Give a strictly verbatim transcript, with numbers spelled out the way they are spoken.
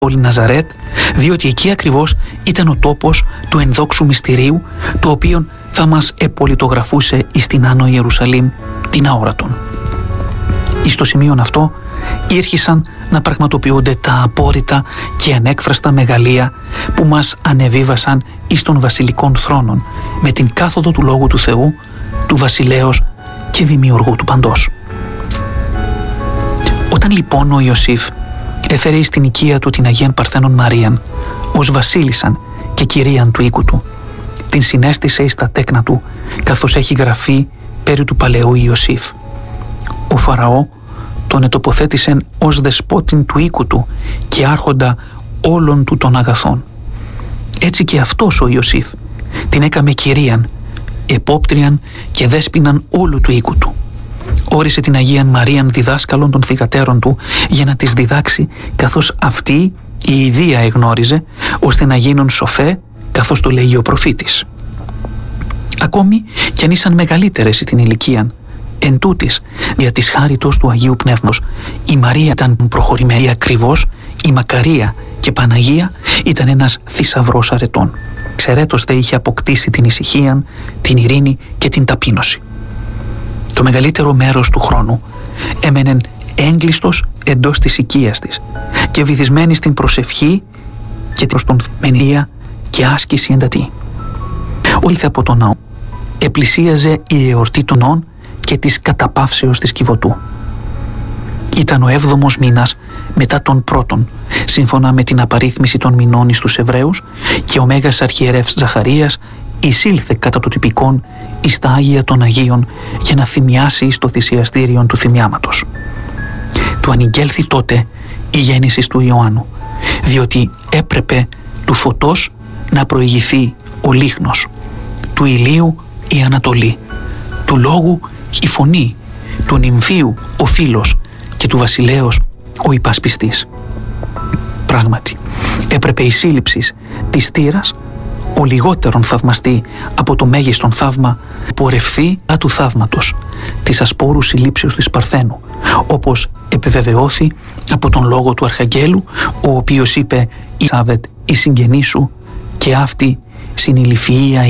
πόλη Ναζαρέτ, διότι εκεί ακριβώς ήταν ο τόπος του ενδόξου μυστηρίου, το οποίο θα μας επολιτογραφούσε εις την Άνω Ιερουσαλήμ την αόρατον. Εις το σημείο αυτό ήρχισαν να πραγματοποιούνται τα απόρριτα και ανέκφραστα μεγαλεία που μας ανεβίβασαν εις των βασιλικών θρόνων με την κάθοδο του Λόγου του Θεού, του βασιλέως και δημιουργού του παντός. Όταν λοιπόν ο Ιωσήφ έφερε εις την οικία του την Αγίαν Παρθένον Μαρίαν ως βασίλισσαν και κυρίαν του οίκου του, την συνέστησε εις τα τέκνα του, καθώς έχει γραφεί περί του παλαιού Ιωσήφ. Ο Φαραώ τον ετοποθέτησεν ως δεσπότην του οίκου του και άρχοντα όλων του των αγαθών. Έτσι και αυτός ο Ιωσήφ την έκαμε κυρίαν, επόπτριαν και δέσποιναν όλου του οίκου του. Όρισε την Αγίαν Μαρίαν διδάσκαλον των θυγατέρων του για να τις διδάξει, καθώς αυτή η ιδία εγνώριζε, ώστε να γίνουν σοφέ, καθώς το λέγει ο προφήτης. Ακόμη κι αν ήσαν μεγαλύτερες στην ηλικία, εν τούτης, δια της χάριτος του Αγίου Πνεύματος, η Μαρία ήταν προχωρημένη ακριβώς, η Μακαρία και Παναγία ήταν ένας θησαυρός αρετών. Ξερέτως δε είχε αποκτήσει την ησυχία, την ειρήνη και την ταπείνωση. Το μεγαλύτερο μέρος του χρόνου έμενε έγκλειστος εντός της οικίας της και βυθισμένη στην προσευχή και προς τον μενία και άσκηση εντατή. Ήλθε από τον ναό, επλησίαζε η εορτή των ναών και της καταπαύσεως της Κιβωτού. Ήταν ο έβδομος μήνας μετά τον πρώτον, σύμφωνα με την απαρίθμηση των μηνών εις τους Εβραίους, και ο Μέγας Αρχιερεύς Ζαχαρίας εισήλθε κατά το τυπικόν εις τα Άγια των Αγίων για να θυμιάσει εις το θυσιαστήριον του θυμιάματος. Του ανηγγέλθη τότε η γέννηση του Ιωάννου, διότι έπρεπε του φωτός να προηγηθεί ο λίχνος, του ηλίου η ανατολή, του λόγου η φωνή, του νυμφίου ο φίλος και του βασιλέως ο υπασπιστής. Πράγματι, έπρεπε η σύλληψη της τήρας, ο λιγότερον θαυμαστή από το μέγιστον θαύμα, πορευθεί α του θαύματος, της ασπόρου συλλήψεως της Παρθένου, όπως επιβεβαιώθη από τον λόγο του Αρχαγγέλου, ο οποίος είπε «Ισάβετ, η συγγενή σου, και αυτή συνηλυφιεία